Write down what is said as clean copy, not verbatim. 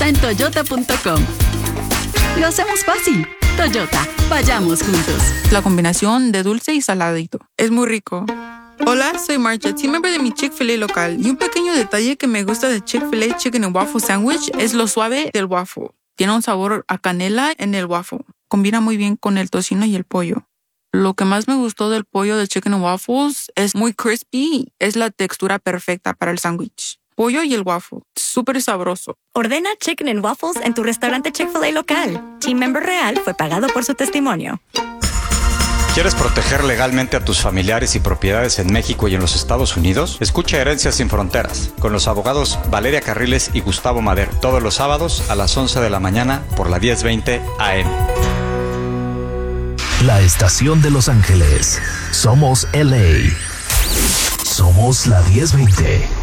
está en toyota.com. Lo hacemos fácil. Toyota, vayamos juntos. La combinación de dulce y saladito. Es muy rico. Hola, soy Marcha, team member de mi Chick-fil-A local. Y un pequeño detalle que me gusta de Chick-fil-A Chicken and Waffle Sandwich es lo suave del waffle. Tiene un sabor a canela en el waffle. Combina muy bien con el tocino y el pollo. Lo que más me gustó del pollo de Chicken and Waffles es muy crispy. Es la textura perfecta para el sándwich. Pollo y el waffle. Súper sabroso. Ordena Chicken and Waffles en tu restaurante Chick-fil-A local. Team member real fue pagado por su testimonio. ¿Quieres proteger legalmente a tus familiares y propiedades en México y en los Estados Unidos? Escucha Herencias sin Fronteras con los abogados Valeria Carriles y Gustavo Madero todos los sábados a las 11 de la mañana por la 1020 AM. La estación de Los Ángeles. Somos LA. Somos la 1020.